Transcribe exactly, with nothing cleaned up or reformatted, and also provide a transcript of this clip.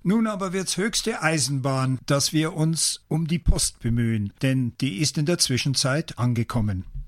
Nun aber wird's höchste Eisenbahn, dass wir uns um die Post bemühen, denn die ist in der Zwischenzeit angekommen.